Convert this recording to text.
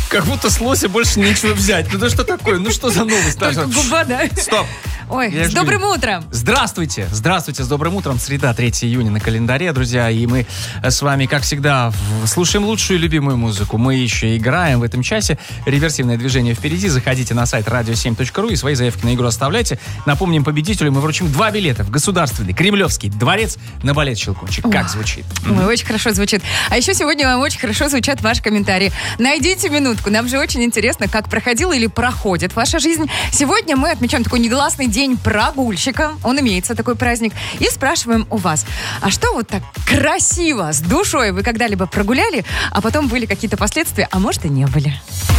Как будто с лося больше нечего взять. Ну, что такое? Ну, что за новость? Только губа, да? Стоп. Ой, с добрым утром! Здравствуйте, с добрым утром. Среда, 3 июня на календаре, друзья. И мы с вами, как всегда, слушаем лучшую любимую музыку. Мы еще играем в этом часе. Реверсивное движение впереди. Заходите на сайт radio7.ru и свои заявки на игру оставляйте. Напомним, победителю мы вручим 2 билета в Государственный Кремлевский дворец на балет «Щелкунчик». Как звучит? Ой, очень хорошо звучит. А еще сегодня вам очень хорошо звучат ваши комментарии. Найдите минутку. Нам же очень интересно, как проходила или проходит ваша жизнь. Сегодня мы отмечаем такой негласный день прогульщика. Он имеется, такой праздник. И спрашиваем у вас, а что вот так красиво, с душой вы когда-либо прогуляли, а потом были какие-то последствия, а может и не были?